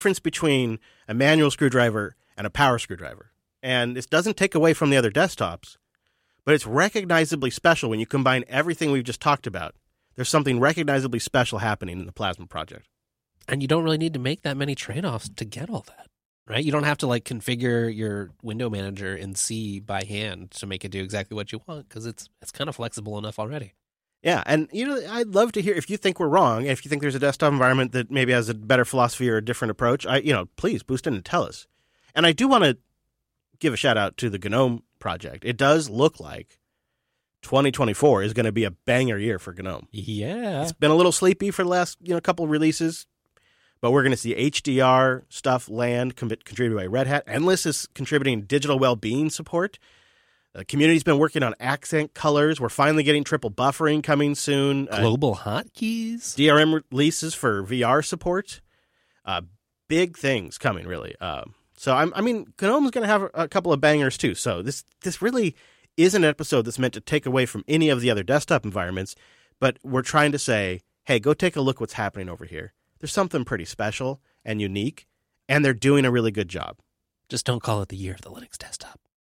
difference between a manual screwdriver and a power screwdriver. And this doesn't take away from the other desktops, but it's recognizably special when you combine everything we've just talked about. There's something recognizably special happening in the Plasma project. And you don't really need to make that many trade-offs to get all that, right? You don't have to configure your window manager in C by hand to make it do exactly what you want, because it's kind of flexible enough already. Yeah, and I'd love to hear if you think we're wrong, if you think there's a desktop environment that maybe has a better philosophy or a different approach. Please boost in and tell us. And I do want to give a shout out to the GNOME project. It does look like 2024 is going to be a banger year for GNOME. Yeah, it's been a little sleepy for the last couple of releases, but we're going to see HDR stuff land contributed by Red Hat. Endless is contributing digital well-being support. The community's been working on accent colors. We're finally getting triple buffering coming soon. Global hotkeys. DRM releases for VR support. Big things coming, really. So GNOME's going to have a couple of bangers too. So this really isn't an episode that's meant to take away from any of the other desktop environments, but we're trying to say, hey, go take a look what's happening over here. There's something pretty special and unique, and they're doing a really good job. Just don't call it the year of the Linux desktop.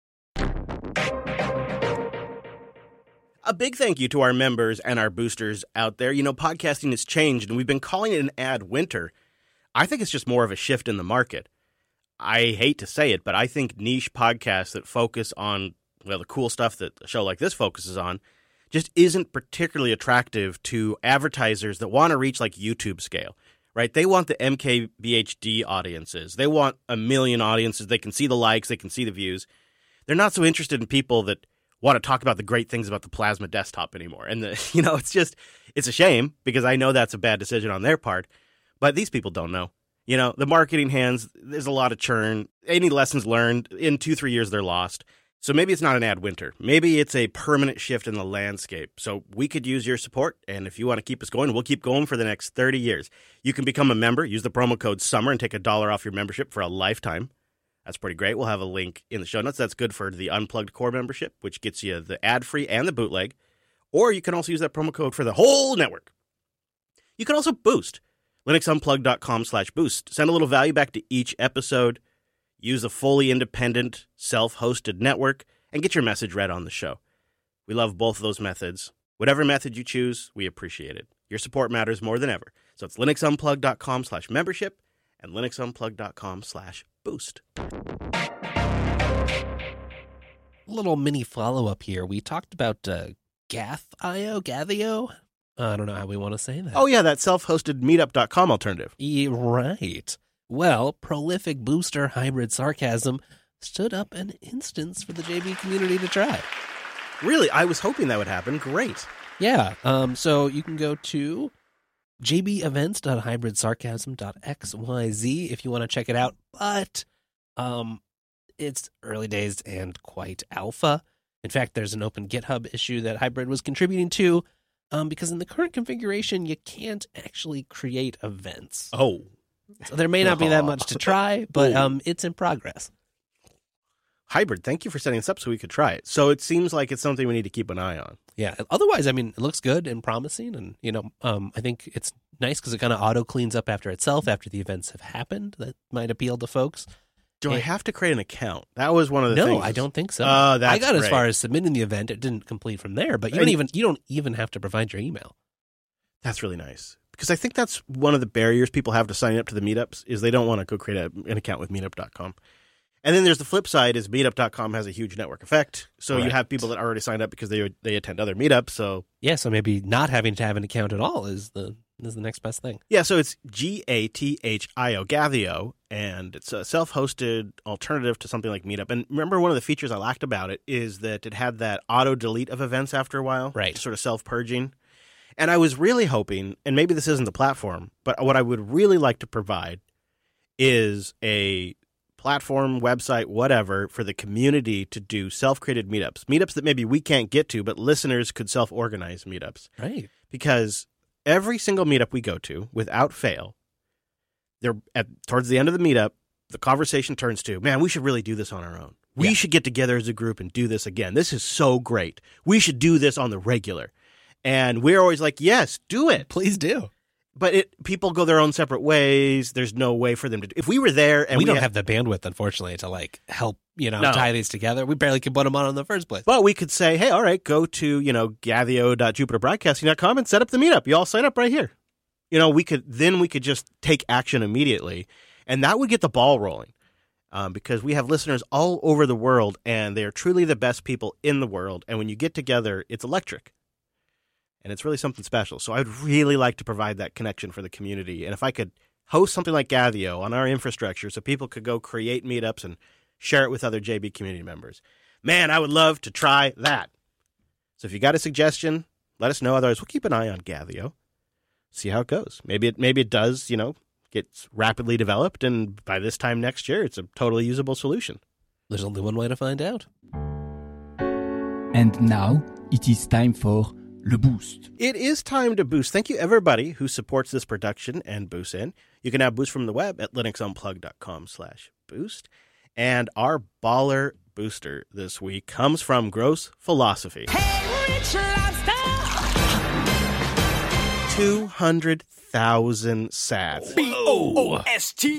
A big thank you to our members and our boosters out there. Podcasting has changed, and we've been calling it an ad winter. I think it's just more of a shift in the market. I hate to say it, but I think niche podcasts that focus on, the cool stuff that a show like this focuses on just isn't particularly attractive to advertisers that want to reach YouTube scale, right? They want the MKBHD audiences. They want 1 million audiences. They can see the likes. They can see the views. They're not so interested in people that want to talk about the great things about the Plasma desktop anymore. And it's a shame, because I know that's a bad decision on their part, but these people don't know. The marketing hands, there's a lot of churn. Any lessons learned, in 2-3 years, they're lost. So maybe it's not an ad winter. Maybe it's a permanent shift in the landscape. So we could use your support, and if you want to keep us going, we'll keep going for the next 30 years. You can become a member, use the promo code SUMMER, and take $1 off your membership for a lifetime. That's pretty great. We'll have a link in the show notes. That's good for the Unplugged Core membership, which gets you the ad-free and the bootleg. Or you can also use that promo code for the whole network. You can also boost. LinuxUnplugged.com/boost. Send a little value back to each episode. Use a fully independent, self-hosted network, and get your message read on the show. We love both of those methods. Whatever method you choose, we appreciate it. Your support matters more than ever. So it's LinuxUnplugged.com/membership and LinuxUnplugged.com/boost. Little mini follow-up here. We talked about Gathio? I don't know how we want to say that. Oh, yeah, that self-hosted meetup.com alternative. Right. Well, prolific booster Hybrid Sarcasm stood up an instance for the JB community to try. Really? I was hoping that would happen. Great. Yeah. So you can go to jbevents.hybridsarcasm.xyz if you want to check it out. But it's early days and quite alpha. In fact, there's an open GitHub issue that Hybrid was contributing to, because in the current configuration, you can't actually create events. Oh. So there may not be that much to try, but it's in progress. Hybrid, thank you for setting this up so we could try it. So it seems like it's something we need to keep an eye on. Yeah. Otherwise, it looks good and promising. And, I think it's nice because it kind of auto cleans up after itself after the events have happened. That might appeal to folks. Do I have to create an account? That was one of the things. No, I don't think so. That's I got great. As far as submitting the event. It didn't complete from there, but you don't even have to provide your email. That's really nice. Because I think that's one of the barriers people have to signing up to the meetups is they don't want to go create an account with meetup.com. And then there's the flip side is meetup.com has a huge network effect. So You have people that already signed up because they attend other meetups. So so maybe not having to have an account at all is the next best thing. Yeah, so it's Gathio, Gathio, and it's a self-hosted alternative to something like Meetup. And remember, one of the features I liked about it is that it had that auto-delete of events after a while. Right. Sort of self-purging. And I was really hoping, and maybe this isn't the platform, but what I would really like to provide is a platform, website, whatever, for the community to do self-created meetups. Meetups that maybe we can't get to, but listeners could self-organize meetups. Right. Because every single meetup we go to, without fail, towards the end of the meetup, the conversation turns to, man, we should really do this on our own. We should get together as a group and do this again. This is so great. We should do this on the regular. And we're always like, yes, do it. Please do. But people go their own separate ways. There's no way for them to. If we were there and we don't have the bandwidth, unfortunately, to like help tie these together. We barely can put them on in the first place. But we could say, hey, all right, go to gathio.jupiterbroadcasting.com and set up the meetup. You all sign up right here. We could just take action immediately, and that would get the ball rolling. Because we have listeners all over the world, and they are truly the best people in the world. And when you get together, it's electric. And it's really something special. So I'd really like to provide that connection for the community. And if I could host something like Gathio on our infrastructure so people could go create meetups and share it with other JB community members, man, I would love to try that. So if you got a suggestion, let us know. Otherwise, we'll keep an eye on Gathio, see how it goes. Maybe it does, gets rapidly developed, and by this time next year, it's a totally usable solution. There's only one way to find out. And now it is time for Le Boost. It is time to boost. Thank you, everybody who supports this production and boosts in. You can now boost from the web at linuxunplug.com/boost. And our baller booster this week comes from Gross Philosophy. Hey, Rich Lobster! 200,000 sats. BOOST!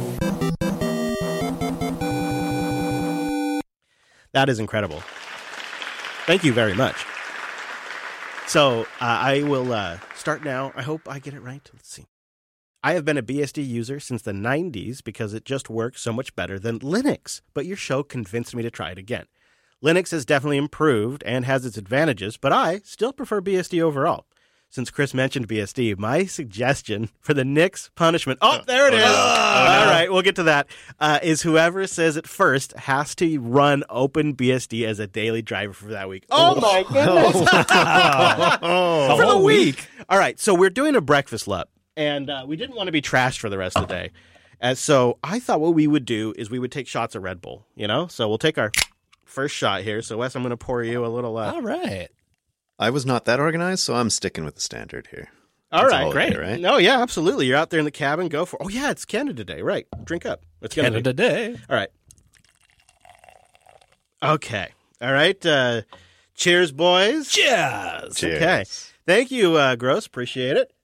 That is incredible. Thank you very much. So I will start now. I hope I get it right. Let's see. I have been a BSD user since the 90s because it just works so much better than Linux, but your show convinced me to try it again. Linux has definitely improved and has its advantages, but I still prefer BSD overall. Since Chris mentioned BSD, my suggestion for the Nix punishment, there it is. All right, we'll get to that, is whoever says it first has to run OpenBSD as a daily driver for that week. Oh my goodness. For the week. All right, so we're doing a breakfast LUP, and we didn't want to be trashed for the rest of the day. So I thought what we would do is we would take shots of Red Bull, So we'll take our first shot here. So Wes, I'm going to pour you a little. All right. I was not that organized, so I'm sticking with the standard here. All right, great. Day, right? No, yeah, absolutely. You're out there in the cabin. Go for it. Oh, yeah, it's Canada Day. Right. Drink up. It's Canada Day. All right. Okay. All right. Cheers, boys. Cheers. Cheers. Okay. Thank you, Gross. Appreciate it.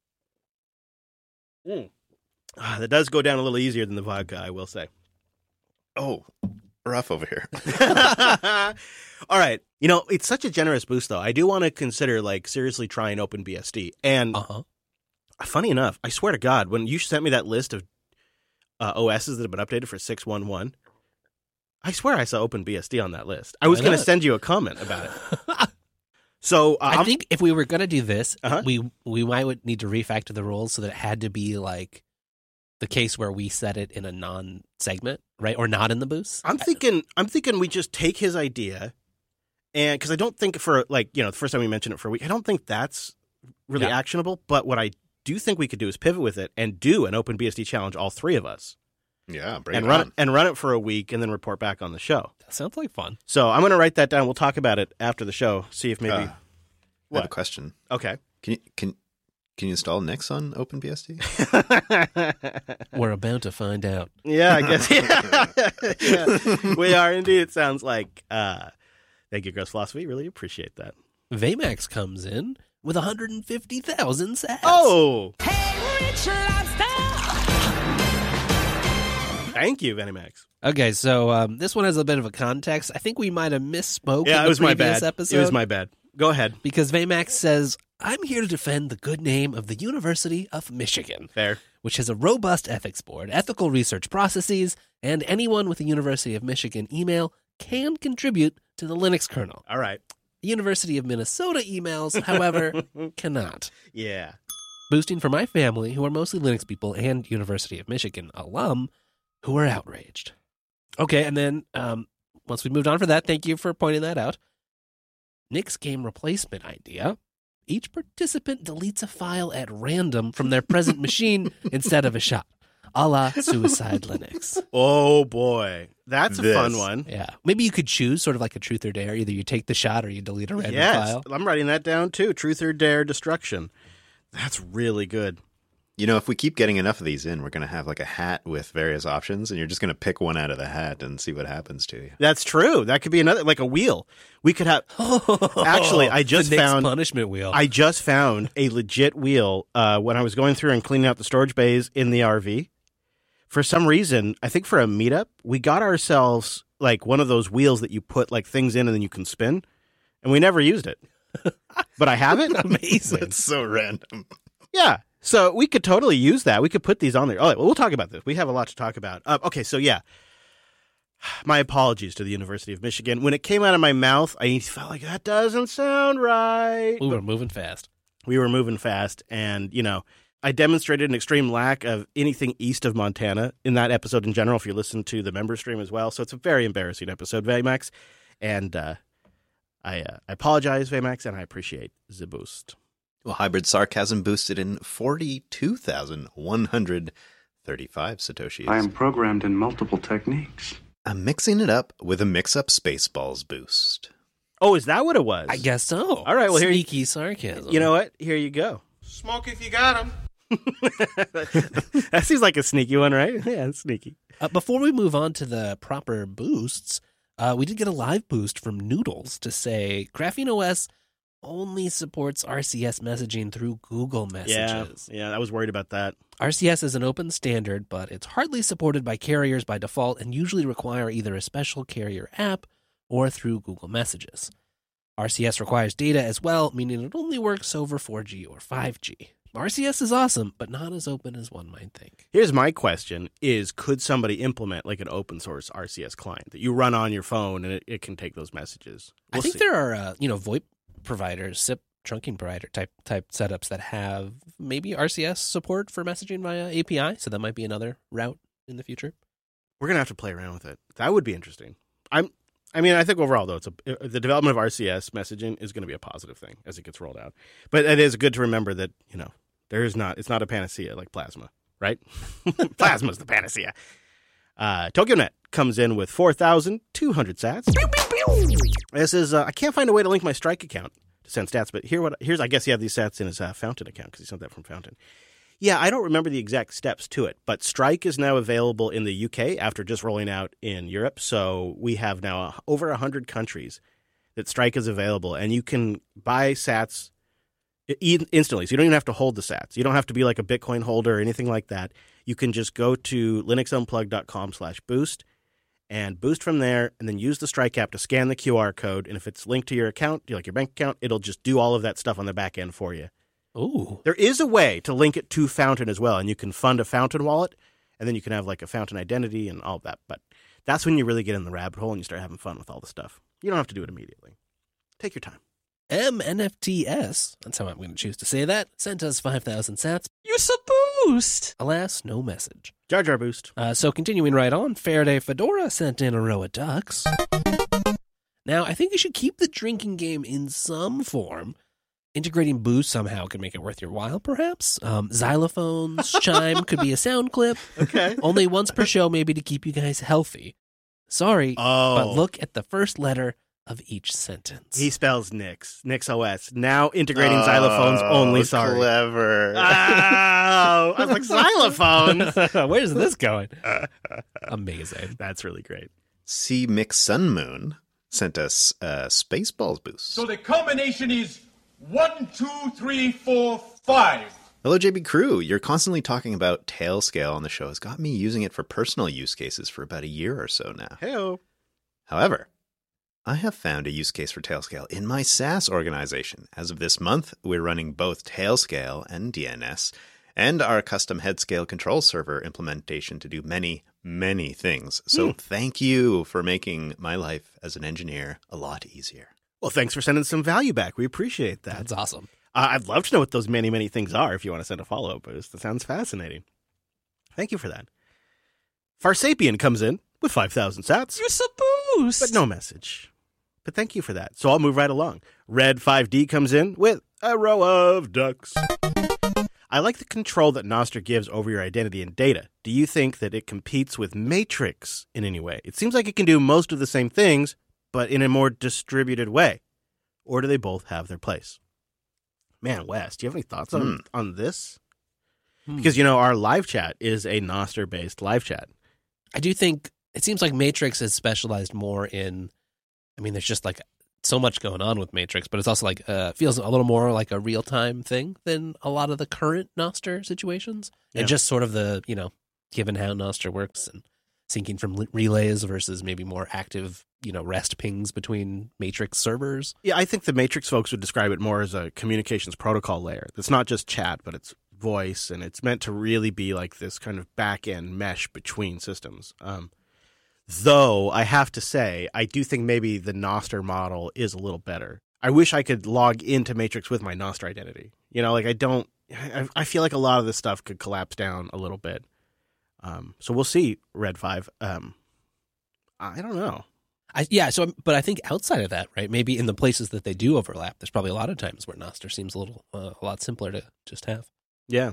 That does go down a little easier than the vodka, I will say. Oh, rough over here. All right. It's such a generous boost, though. I do want to consider, seriously trying OpenBSD. And funny enough, I swear to God, when you sent me that list of OSs that have been updated for 6.1.1, I swear I saw OpenBSD on that list. I was going to send you a comment about it. So I think if we were going to do this, we might need to refactor the rules so that it had to be the case where we set it in a non-segment, right? Or not in the boost. I'm thinking we just take his idea, and because I don't think for the first time we mentioned it for a week, I don't think that's really actionable. But what I do think we could do is pivot with it and do an OpenBSD challenge, all three of us. Yeah, run it for a week and then report back on the show. That sounds like fun. So I'm going to write that down. We'll talk about it after the show. See if maybe. I have a question. Okay. Can you install Nix on OpenBSD? We're about to find out. Yeah, I guess. Yeah. We are indeed. It sounds like. Thank you, Gross Philosophy. Really appreciate that. Vmax comes in with 150,000 sats. Oh! Hey, Rich Lobster! Thank you, Venimax. Okay, so this one has a bit of a context. I think we might have misspoke in the it was my previous bad. episode. It was my bad. Go ahead. Because Vmax says, I'm here to defend the good name of the University of Michigan. Fair. Which has a robust ethics board, ethical research processes, and anyone with a University of Michigan email can contribute to the Linux kernel. All right. The University of Minnesota emails, however, cannot. Yeah. Boosting for my family, who are mostly Linux people and University of Michigan alum, who are outraged. Okay, and then once we moved on for that, thank you for pointing that out. Nix game replacement idea. Each participant deletes a file at random from their present machine instead of a shot. A la Suicide Linux. Oh, boy. That's a fun one. Yeah. Maybe you could choose sort of like a truth or dare. Either you take the shot or you delete a random file. I'm writing that down, too. Truth or dare destruction. That's really good. If we keep getting enough of these in, we're going to have like a hat with various options, and you're just going to pick one out of the hat and see what happens to you. That's true. That could be another, like a wheel. We could have. Actually, I just the Nick's found punishment wheel. I just found a legit wheel when I was going through and cleaning out the storage bays in the RV. For some reason, I think for a meetup, we got ourselves like one of those wheels that you put like things in and then you can spin, and we never used it. But I have it. Amazing. That's so random. Yeah. So we could totally use that. We could put these on there. All right, well, we'll talk about this. We have a lot to talk about. Okay, so yeah. My apologies to the University of Michigan. When it came out of my mouth, I felt like that doesn't sound right. We were moving fast. We were moving fast, and, I demonstrated an extreme lack of anything east of Montana in that episode in general, if you listen to the member stream as well. So it's a very embarrassing episode, Vmax. And I apologize, Vmax, and I appreciate the boost. Well, hybrid sarcasm boosted in 42,135 Satoshis. I am programmed in multiple techniques. I'm mixing it up with a mix-up Spaceballs boost. Oh, is that what it was? I guess so. All right, well, Sneaky sarcasm. You know what? Here you go. Smoke if you got 'em. That seems like a sneaky one, right? Yeah, it's sneaky. Before we move on to the proper boosts, we did get a live boost from Noodles to say Graphene OS only supports RCS messaging through Google Messages. Yeah, I was worried about that. RCS is an open standard, but it's hardly supported by carriers by default and usually require either a special carrier app or through Google Messages. RCS requires data as well, meaning it only works over 4G or 5G. RCS is awesome, but not as open as one might think. Here's my question is, could somebody implement like an open source RCS client that you run on your phone and it can take those messages? I think there are, VoIP providers, SIP trunking provider type setups that have maybe RCS support for messaging via API, so that might be another route in the future. We're going to have to play around with it. That would be interesting. I think overall, though, the development of RCS messaging is going to be a positive thing as it gets rolled out. But it is good to remember that, it's not a panacea like Plasma, right? Plasma's the panacea. TokyoNet comes in with 4,200 sats. This is, I can't find a way to link my Strike account to send stats, but here's, I guess he had these stats in his Fountain account because he sent that from Fountain. Yeah, I don't remember the exact steps to it, but Strike is now available in the UK after just rolling out in Europe. So we have now over 100 countries that Strike is available, and you can buy sats instantly. So you don't even have to hold the sats. You don't have to be like a Bitcoin holder or anything like that. You can just go to linuxunplugged.com/boost and boost from there, and then use the Strike app to scan the QR code. And if it's linked to your account, like your bank account, it'll just do all of that stuff on the back end for you. Ooh. There is a way to link it to Fountain as well, and you can fund a Fountain wallet, and then you can have like a Fountain identity and all that. But that's when you really get in the rabbit hole and you start having fun with all the stuff. You don't have to do it immediately. Take your time. MNFTS, that's how I'm going to choose to say that, sent us 5,000 sats. You so boost. Alas, no message. Jar Jar boost. So continuing right on, Faraday Fedora sent in a row of ducks. Now, I think you should keep the drinking game in some form. Integrating boost somehow could make it worth your while, perhaps. Xylophones, chime could be a sound clip. Okay. Only once per show, maybe to keep you guys healthy. Sorry, but look at the first letter of each sentence. He spells Nix. Nix OS. Now integrating xylophones only, sorry. Clever. Oh, I was like, xylophones? Where's this going? Amazing. That's really great. C. McSunmoon sent us a Spaceballs boost. So the combination is 1, 2, 3, 4, 5. Hello, JB Crew. You're constantly talking about Tailscale on the show. Has got me using it for personal use cases for about a year or so now. Heyo. However, I have found a use case for Tailscale in my SaaS organization. As of this month, we're running both Tailscale and DNS and our custom headscale control server implementation to do many, many things. So thank you for making my life as an engineer a lot easier. Well, thanks for sending some value back. We appreciate that. That's awesome. I'd love to know what those many, many things are if you want to send a follow-up boost. That sounds fascinating. Thank you for that. Farsapien comes in with 5,000 sats. You so boost. But no message. But thank you for that. So I'll move right along. Red 5D comes in with a row of ducks. I like the control that Nostr gives over your identity and data. Do you think that it competes with Matrix in any way? It seems like it can do most of the same things, but in a more distributed way. Or do they both have their place? Man, Wes, do you have any thoughts on this? Because, our live chat is a Nostr-based live chat. I do think it seems like Matrix is specialized more in, there's just like so much going on with Matrix, but it's also like, feels a little more like a real-time thing than a lot of the current Nostr situations. Yeah. And just sort of the, given how Nostr works and syncing from relays versus maybe more active, REST pings between Matrix servers. Yeah, I think the Matrix folks would describe it more as a communications protocol layer. It's not just chat, but it's voice, and it's meant to really be like this kind of back-end mesh between systems. Though, I have to say, I do think maybe the Nostr model is a little better. I wish I could log into Matrix with my Nostr identity. I feel like a lot of this stuff could collapse down a little bit. So we'll see, Red 5. I don't know. But I think outside of that, right, maybe in the places that they do overlap, there's probably a lot of times where Nostr seems a lot simpler to just have. Yeah.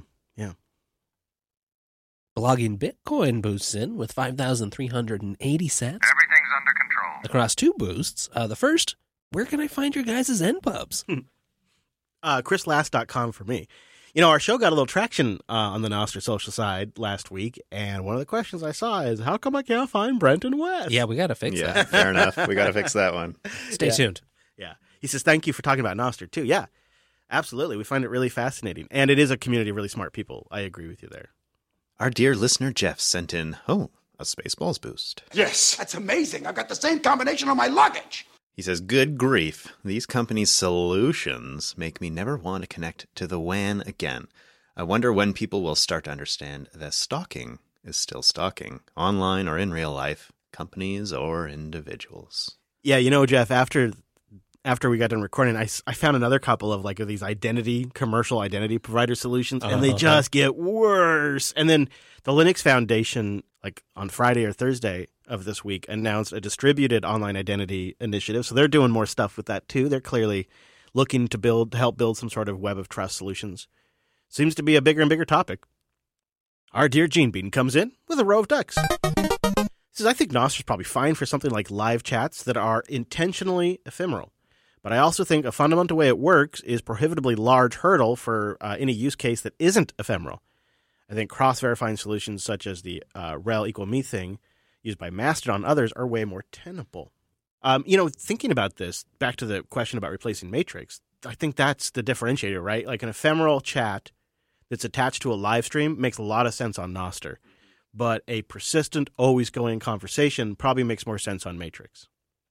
Blogging Bitcoin boosts in with 5,380 sats. Everything's under control. Across 2 boosts. The first, where can I find your guys' NPubs? ChrisLast.com for me. Our show got a little traction on the Nostr social side last week, and one of the questions I saw is, how come I can't find Brenton West? Yeah, we got to fix that. Yeah, fair enough. We got to fix that one. Stay tuned. Yeah. He says, thank you for talking about Nostr, too. Yeah, absolutely. We find it really fascinating, and it is a community of really smart people. I agree with you there. Our dear listener Jeff sent in, a Spaceballs boost. Yes, that's amazing. I've got the same combination on my luggage. He says, good grief, these companies' solutions make me never want to connect to the WAN again. I wonder when people will start to understand that stalking is still stalking, online or in real life, companies or individuals. Yeah, Jeff, after we got done recording, I found another couple of these commercial identity provider solutions, and they just get worse. And then the Linux Foundation, on Friday or Thursday of this week, announced a distributed online identity initiative. So they're doing more stuff with that too. They're clearly looking to help build some sort of web of trust solutions. Seems to be a bigger and bigger topic. Our dear Gene Bean comes in with a row of ducks. He says, I think Nostr is probably fine for something like live chats that are intentionally ephemeral. But I also think a fundamental way it works is prohibitively large hurdle for any use case that isn't ephemeral. I think cross-verifying solutions such as the rel equal me thing used by Mastodon and others are way more tenable. Thinking about this, back to the question about replacing Matrix, I think that's the differentiator, right? Like an ephemeral chat that's attached to a live stream makes a lot of sense on Nostr. But a persistent, always going conversation probably makes more sense on Matrix.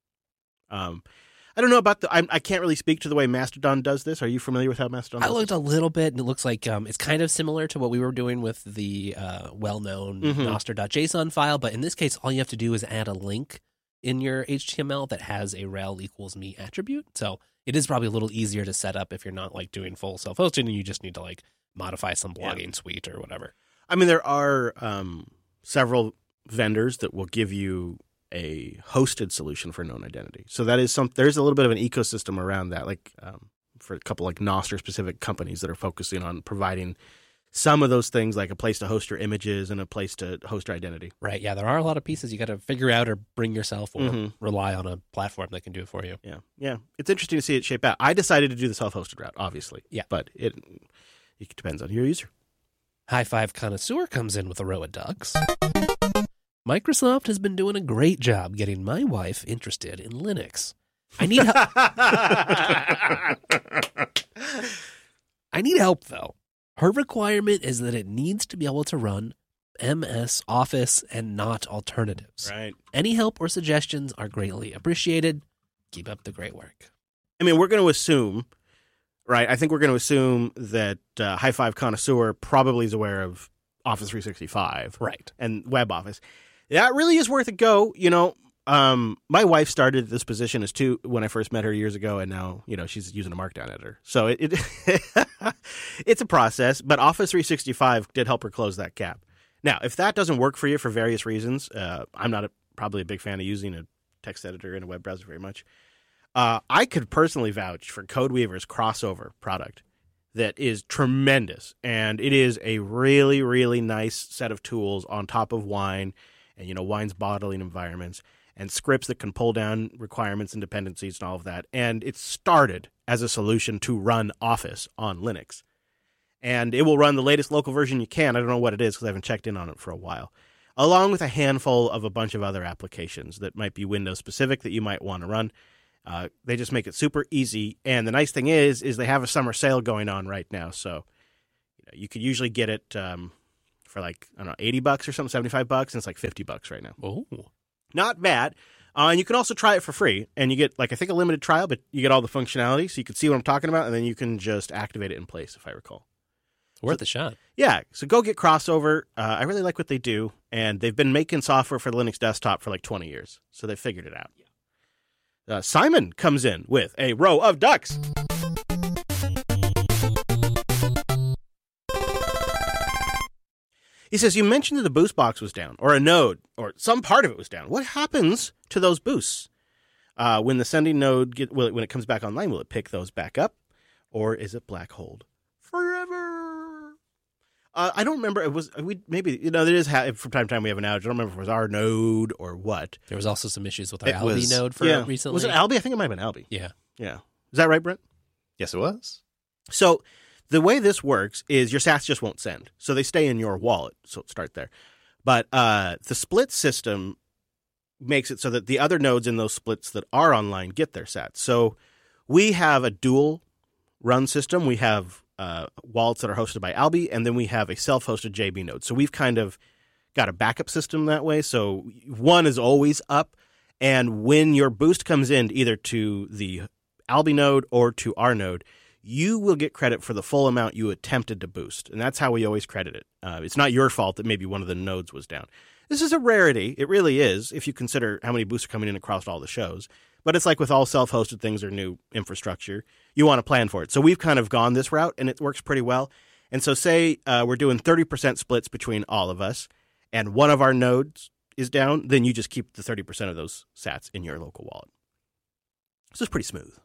I don't know about I can't really speak to the way Mastodon does this. Are you familiar with how Mastodon does I looked a little bit, and it looks like it's kind of similar to what we were doing with the well-known Nostr.json file. But in this case, all you have to do is add a link in your HTML that has a rel equals me attribute. So it is probably a little easier to set up if you're not doing full self-hosting and you just need to modify some blogging suite or whatever. I mean, there are several vendors that will give you a hosted solution for known identity. So that is there's a little bit of an ecosystem around that, for a couple Nostr specific companies that are focusing on providing some of those things, like a place to host your images and a place to host your identity. Right. Yeah. There are a lot of pieces you got to figure out or bring yourself or rely on a platform that can do it for you. Yeah. Yeah. It's interesting to see it shape out. I decided to do the self-hosted route, obviously. Yeah. But it depends on your user. High Five Connoisseur comes in with a row of ducks. Microsoft has been doing a great job getting my wife interested in Linux. I need help. I need help, though. Her requirement is that it needs to be able to run MS Office and not alternatives. Right. Any help or suggestions are greatly appreciated. Keep up the great work. I mean, we're going to assume, right? I think we're going to assume that High Five Connoisseur probably is aware of Office 365. Right. And Web Office. That really is worth a go. My wife started this position as 2 when I first met her years ago, and now, she's using a Markdown editor. So it it's a process, but Office 365 did help her close that gap. Now, if that doesn't work for you for various reasons, I'm not probably a big fan of using a text editor in a web browser very much. I could personally vouch for CodeWeaver's crossover product that is tremendous, and it is a really, really nice set of tools on top of Wine and, Wine's bottling environments and scripts that can pull down requirements and dependencies and all of that. And it started as a solution to run Office on Linux. And it will run the latest local version you can. I don't know what it is because I haven't checked in on it for a while. Along with a handful of a bunch of other applications that might be Windows specific that you might want to run. They just make it super easy. And the nice thing is they have a summer sale going on right now. So you could usually get it for like, I don't know, $80 or something, $75, and it's like $50 right now. Oh, not bad. And you can also try it for free. And you get, like, I think a limited trial, but you get all the functionality. So you can see what I'm talking about. And then you can just activate it in place, if I recall. worth a shot. Yeah, so go get Crossover. I really like what they do, and they've been making software for the Linux desktop for like 20 years, so they figured it out. Simon comes in with a row of ducks. He says, you mentioned that the boost box was down, or a node, or some part of it was down. What happens to those boosts? When the sending node, when it comes back online, will it pick those back up, or is it black holed forever? I don't remember. It was maybe there is from time to time we have an outage. I don't remember if it was our node or what. There was also some issues with our Albi node recently. Was it Albi? I think it might have been Albi. Yeah. Is that right, Brent? Yes, it was. So the way this works is your sats just won't send, so they stay in your wallet. So start there. But the split system makes it so that the other nodes in those splits that are online get their sats. So we have a dual run system. We have wallets that are hosted by Albi, and then we have a self-hosted JB node. So we've kind of got a backup system that way. So one is always up, and when your boost comes in either to the Albi node or to our node, you will get credit for the full amount you attempted to boost, and that's how we always credit it. It's not your fault that maybe one of the nodes was down. This is a rarity. It really is, if you consider how many boosts are coming in across all the shows. But it's like with all self-hosted things or new infrastructure, you want to plan for it. So we've kind of gone this route, and it works pretty well. And so say we're doing 30% splits between all of us, and one of our nodes is down, then you just keep the 30% of those sats in your local wallet. So it's pretty smooth.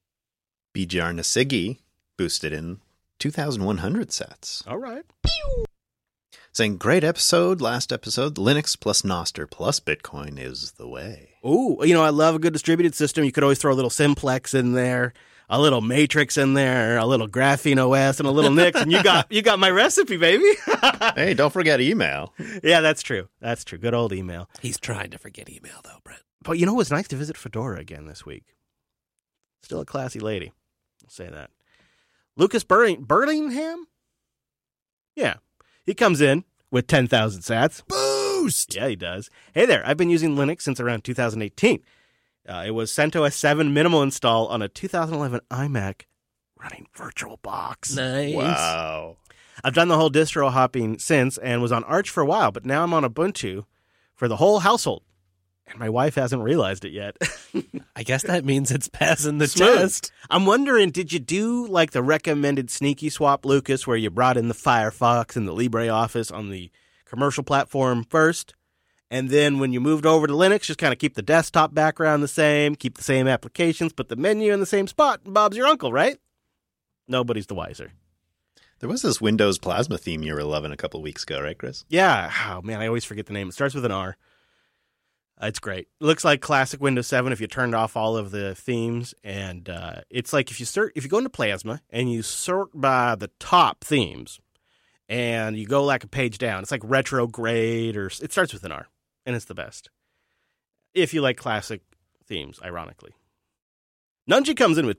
BGR Nasigi boosted in 2,100 sats. All right. Saying, great episode, last episode, Linux plus Nostr plus Bitcoin is the way. Ooh, I love a good distributed system. You could always throw a little Simplex in there, a little Matrix in there, a little Graphene OS, and a little Nix, and you got my recipe, baby. Hey, don't forget email. Yeah, that's true. That's true. Good old email. He's trying to forget email, though, Brent. But it was nice to visit Fedora again this week. Still a classy lady. I'll say that. Lucas Burlingham? Yeah. He comes in with 10,000 sats. Boost! Yeah, he does. Hey there, I've been using Linux since around 2018. It was CentOS 7 minimal install on a 2011 iMac running VirtualBox. Nice. Wow. I've done the whole distro hopping since and was on Arch for a while, but now I'm on Ubuntu for the whole household. And my wife hasn't realized it yet. I guess that means it's passing the Smooth. test. I'm wondering, did you do like the recommended sneaky swap, Lucas, where you brought in the Firefox and the LibreOffice on the commercial platform first? And then when you moved over to Linux, just kind of keep the desktop background the same, keep the same applications, put the menu in the same spot, and Bob's your uncle, right? Nobody's the wiser. There was this Windows Plasma theme you were loving a couple of weeks ago, right, Chris? Yeah. Oh, man, I always forget the name. It starts with an R. It's great. It looks like classic Windows 7 if you turned off all of the themes. And it's like if you go into Plasma and you sort by the top themes and you go like a page down, it's like retrograde, or it starts with an R, and it's the best. If you like classic themes, ironically. Nunji comes in with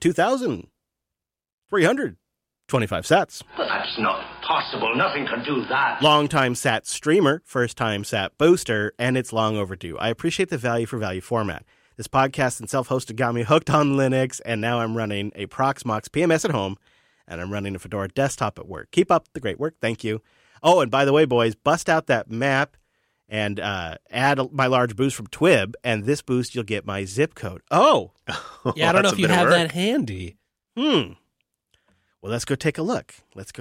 2,325 sats. But that's not possible. Nothing can do that. Longtime sat streamer, first time sat booster, and it's long overdue. I appreciate the value for value format. This podcast and self-hosted got me hooked on Linux, and now I'm running a Proxmox PMS at home, and I'm running a Fedora desktop at work. Keep up the great work. Thank you. Oh, and by the way, boys, bust out that map and add my large boost from Twib, and this boost you'll get my zip code. Oh! Yeah, I don't know if you have that handy. Well, let's go take a look.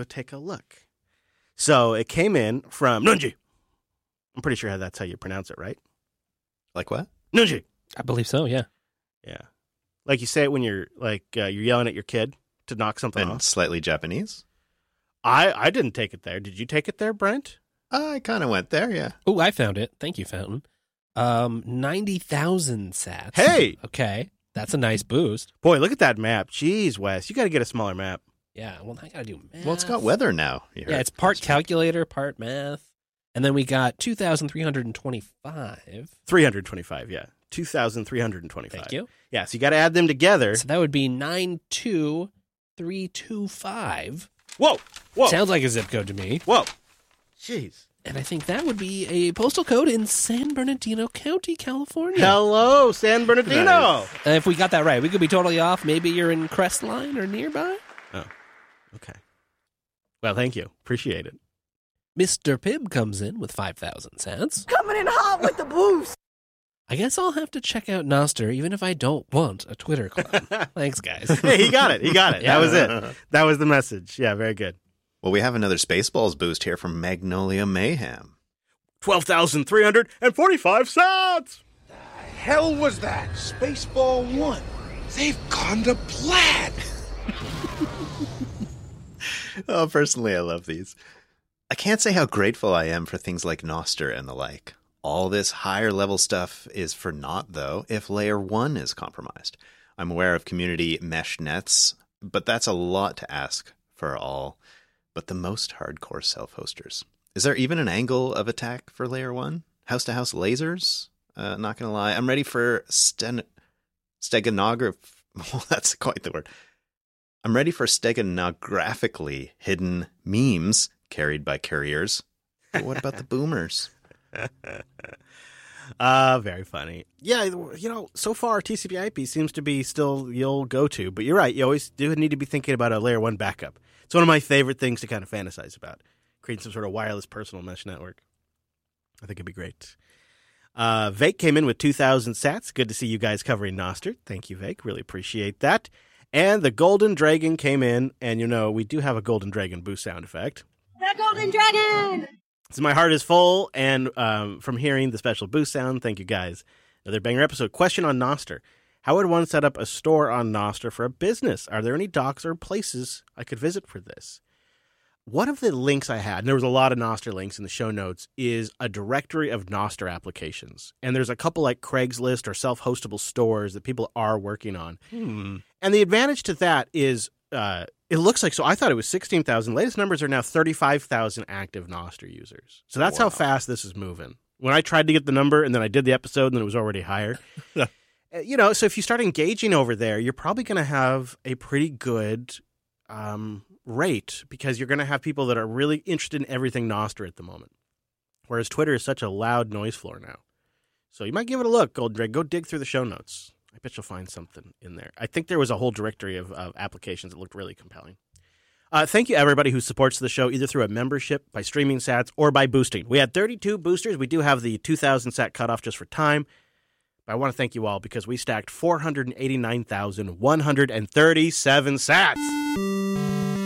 So it came in from Nunji. I'm pretty sure that's how you pronounce it, right? Like what? Nunji. I believe so, yeah. Yeah. Like you say it when you're you're yelling at your kid to knock something And off. slightly Japanese? I didn't take it there. Did you take it there, Brent? I kind of went there, yeah. Oh, I found it. Thank you, Fountain. 90,000 sats. Hey! Okay. That's a nice boost. Boy, look at that map. Jeez, Wes. You got to get a smaller map. Yeah, well, I gotta do math. Well, it's got weather now. Yeah, it's part calculator, part math. And then we got 2,325. 325, yeah. 2,325. Thank you. Yeah, so you got to add them together. So that would be 92325. Whoa! Whoa! Sounds like a zip code to me. Whoa! Jeez. And I think that would be a postal code in San Bernardino County, California. Hello, San Bernardino! Nice. If we got that right, we could be totally off. Maybe you're in Crestline or nearby. Oh, okay. Well, thank you. Appreciate it. Mr. Pibb comes in with 5,000 cents. Coming in hot with the boost. I guess I'll have to check out Noster, even if I don't want a Twitter clone. Thanks, guys. Hey, he got it. He got it. Yeah. That was it. That was the message. Yeah, very good. Well, we have another Spaceballs boost here from Magnolia Mayhem. 12,345 cents! Hell was that? Spaceball 1. They've gone to plaid. Oh, personally, I love these. I can't say how grateful I am for things like Noster and the like. All this higher level stuff is for naught, though, if Layer 1 is compromised. I'm aware of community mesh nets, but that's a lot to ask for all but the most hardcore self-hosters. Is there even an angle of attack for Layer 1? House-to-house lasers? Not gonna lie, I'm ready for steganograph... Well, that's quite the word. I'm ready for steganographically hidden memes carried by couriers. But what about the boomers? Very funny. Yeah, so far TCP/IP seems to be still your go-to, but you're right. You always do need to be thinking about a Layer 1 backup. It's one of my favorite things to kind of fantasize about, creating some sort of wireless personal mesh network. I think it'd be great. Vake came in with 2,000 sats. Good to see you guys covering Noster. Thank you, Vake. Really appreciate that. And the Golden Dragon came in, and we do have a Golden Dragon boost sound effect. The Golden Dragon! So my heart is full, and from hearing the special boost sound, thank you guys. Another banger episode. Question on Noster. How would one set up a store on Noster for a business? Are there any docs or places I could visit for this? One of the links I had, and there was a lot of Noster links in the show notes, is a directory of Noster applications. And there's a couple like Craigslist or self-hostable stores that people are working on. And the advantage to that is it looks like, so I thought it was 16,000. Latest numbers are now 35,000 active Noster users. So that's how fast this is moving. When I tried to get the number and then I did the episode and then it was already higher. So if you start engaging over there, you're probably going to have a pretty good rate because you're going to have people that are really interested in everything Noster at the moment. Whereas Twitter is such a loud noise floor now. So you might give it a look, Golden Drake. Go dig through the show notes. I bet you'll find something in there. I think there was a whole directory of applications that looked really compelling. Thank you, everybody who supports the show, either through a membership, by streaming sats, or by boosting. We had 32 boosters. We do have the 2,000 sat cutoff just for time. But I want to thank you all because we stacked 489,137 sats.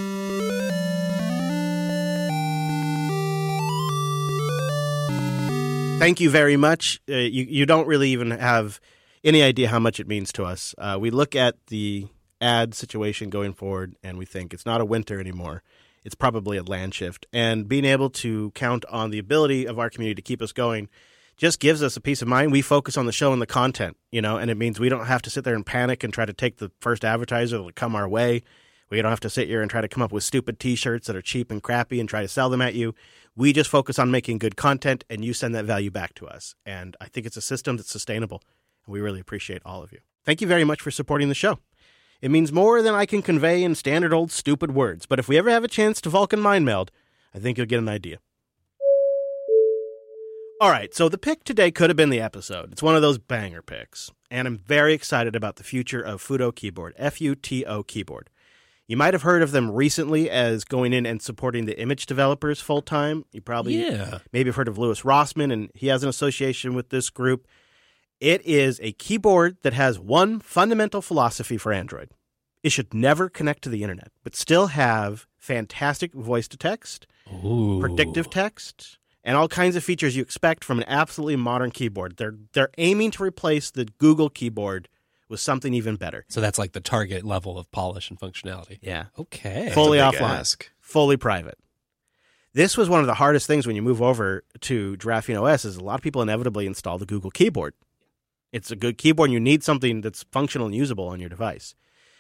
Thank you very much. You don't really even have any idea how much it means to us. We look at the ad situation going forward, and we think it's not a winter anymore. It's probably a land shift. And being able to count on the ability of our community to keep us going just gives us a peace of mind. We focus on the show and the content, and it means we don't have to sit there and panic and try to take the first advertiser that will come our way. We don't have to sit here and try to come up with stupid T-shirts that are cheap and crappy and try to sell them at you. We just focus on making good content, and you send that value back to us. And I think it's a system that's sustainable, and we really appreciate all of you. Thank you very much for supporting the show. It means more than I can convey in standard old stupid words, but if we ever have a chance to Vulcan mind meld, I think you'll get an idea. All right, so the pick today could have been the episode. It's one of those banger picks, and I'm very excited about the future of Futo Keyboard, F-U-T-O Keyboard. You might have heard of them recently as going in and supporting the image developers full-time. You probably maybe have heard of Louis Rossman, and he has an association with this group. It is a keyboard that has one fundamental philosophy for Android. It should never connect to the internet, but still have fantastic voice-to-text, predictive text, and all kinds of features you expect from an absolutely modern keyboard. They're aiming to replace the Google keyboard with something even better. So that's like the target level of polish and functionality. Yeah. Okay. Fully offline, fully private. This was one of the hardest things when you move over to Giraffing OS is a lot of people inevitably install the Google keyboard. It's a good keyboard and you need something that's functional and usable on your device.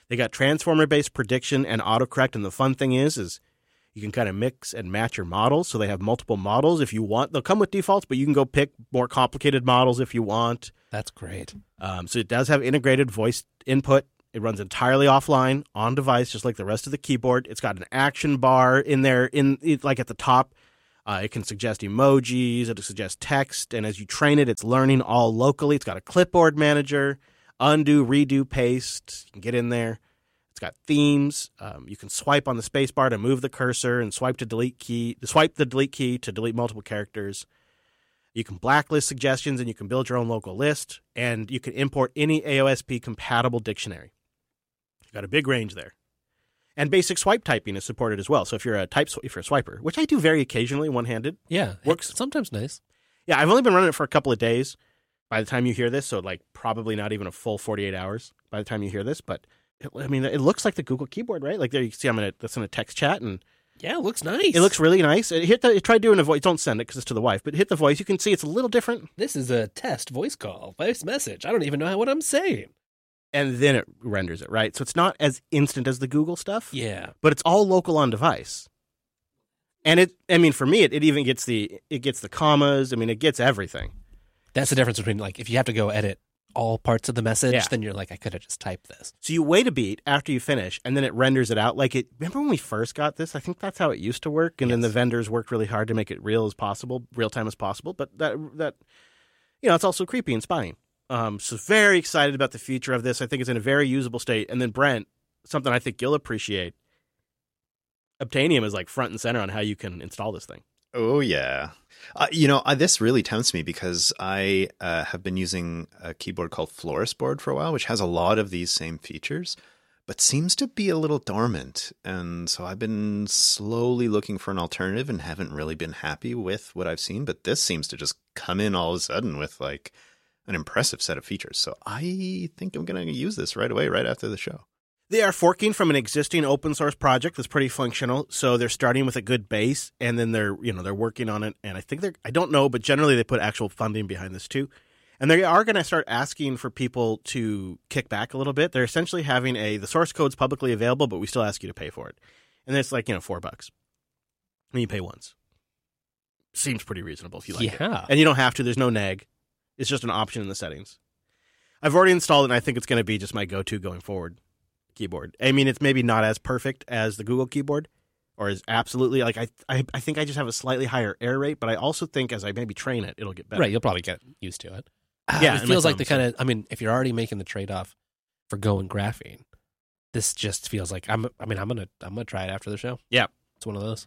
They got transformer-based prediction and autocorrect, and the fun thing is you can kind of mix and match your models, so they have multiple models if you want. They'll come with defaults, but you can go pick more complicated models if you want. That's great. So it does have integrated voice input. It runs entirely offline on device, just like the rest of the keyboard. It's got an action bar in there, like at the top. It can suggest emojis, it suggests text, and as you train it, it's learning all locally. It's got a clipboard manager, undo, redo, paste. You can get in there. It's got themes. You can swipe on the space bar to move the cursor and swipe the delete key to delete multiple characters. You can blacklist suggestions, and you can build your own local list, and you can import any AOSP-compatible dictionary. You've got a big range there. And basic swipe typing is supported as well. So if you're a swiper, which I do very occasionally, one-handed, works. Sometimes nice. Yeah, I've only been running it for a couple of days by the time you hear this, so like probably not even a full 48 hours by the time you hear this. But I mean, it looks like the Google keyboard, right? Like there you can see that's in a text chat, and yeah, it looks nice. It looks really nice. Try doing a voice. Don't send it because it's to the wife, but hit the voice. You can see it's a little different. This is a test voice call, voice message. I don't even know what I'm saying. And then it renders it, right? So it's not as instant as the Google stuff. Yeah. But it's all local on device. And for me, it even gets the commas. I mean, it gets everything. That's the difference between, like, if you have to go edit all parts of the message, then you're like, I could have just typed this. So you wait a beat after you finish, and then it renders it out. Like remember when we first got this? I think that's how it used to work. And then the vendors worked really hard to make it real time as possible. But that it's also creepy and spying. So very excited about the future of this. I think it's in a very usable state. And then Brent, something I think you'll appreciate, Obtainium is like front and center on how you can install this thing. Oh, yeah. This really tempts me because I have been using a keyboard called Florisboard for a while, which has a lot of these same features, but seems to be a little dormant. And so I've been slowly looking for an alternative and haven't really been happy with what I've seen. But this seems to just come in all of a sudden with like an impressive set of features. So I think I'm going to use this right away, right after the show. They are forking from an existing open source project that's pretty functional. So they're starting with a good base, and then they're working on it. And I think I don't know, but generally they put actual funding behind this too. And they are going to start asking for people to kick back a little bit. They're essentially having the source code's publicly available, but we still ask you to pay for it. And it's like, $4. And you pay once. Seems pretty reasonable if you like it. And you don't have to. There's no nag. It's just an option in the settings. I've already installed it, and I think it's going to be just my go-to going forward keyboard. I mean, it's maybe not as perfect as the Google keyboard, or as absolutely, like, I think I just have a slightly higher error rate, but I also think as I maybe train it, it'll get better. Right, you'll probably get used to it. Yeah, it feels like the kind of, if you're already making the trade-off for Go and graphing, this just feels like, I'm gonna try it after the show. Yeah. It's one of those.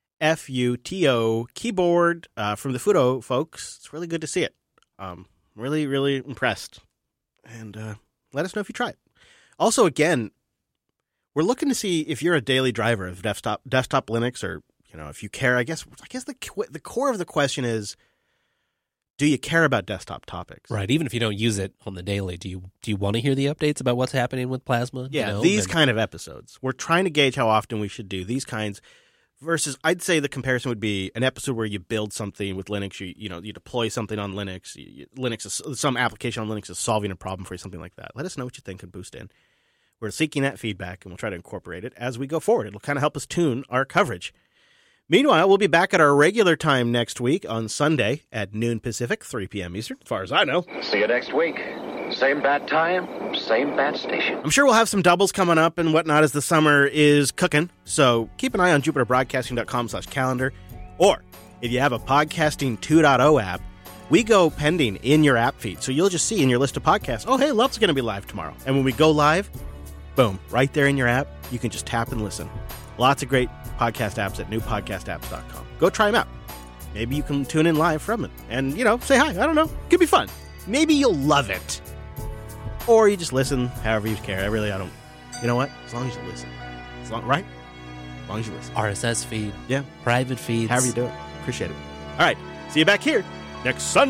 FUTO keyboard from the Futo folks. It's really good to see it. Really, really impressed. And let us know if you try it. Also, again, we're looking to see if you're a daily driver of desktop Linux, or if you care. I guess the core of the question is, do you care about desktop topics? Right. Even if you don't use it on the daily, do you want to hear the updates about what's happening with Plasma? Yeah, these kind of episodes. We're trying to gauge how often we should do these kinds. Versus, I'd say the comparison would be an episode where you build something with Linux, you deploy something on Linux, some application on Linux is solving a problem for you, something like that. Let us know what you think and boost in. We're seeking that feedback, and we'll try to incorporate it as we go forward. It'll kind of help us tune our coverage. Meanwhile, we'll be back at our regular time next week on Sunday at noon Pacific, 3 p.m. Eastern, as far as I know. See you next week. Same bad time, same bad station. I'm sure we'll have some doubles coming up and whatnot as the summer is cooking. So keep an eye on jupiterbroadcasting.com/calendar. Or if you have a Podcasting 2.0 app, we go pending in your app feed. So you'll just see in your list of podcasts, oh, hey, Love's going to be live tomorrow. And when we go live, boom, right there in your app, you can just tap and listen. Lots of great podcast apps at newpodcastapps.com. Go try them out. Maybe you can tune in live from it and, say hi. I don't know. Could be fun. Maybe you'll love it. Or you just listen however you care. I don't. You know what? As long as you listen. Right? As long as you listen. RSS feed. Yeah. Private feeds. However you do it. Appreciate it. All right. See you back here next Sunday.